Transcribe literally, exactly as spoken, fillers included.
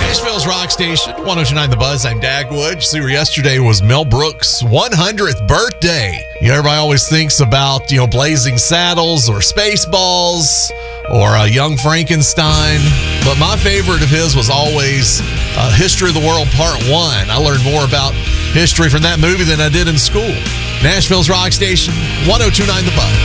Nashville's Rock Station, one oh two point nine The Buzz. I'm Dagwood. You see, yesterday was Mel Brooks' one hundredth birthday. You know, everybody always thinks about, you know, Blazing Saddles or Spaceballs or uh, Young Frankenstein. But my favorite of his was always uh, History of the World Part one. I learned more about history from that movie than I did in school. Nashville's Rock Station, one oh two point nine The Buzz.